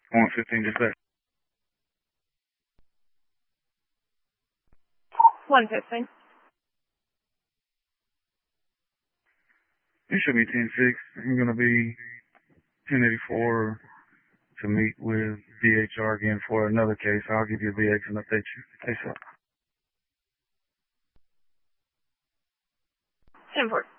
115, just there. 115. It should be 10-6. I'm going to be 1084 to meet with DHR again for another case. I'll give you a VX and update you. ASAP. 10-4.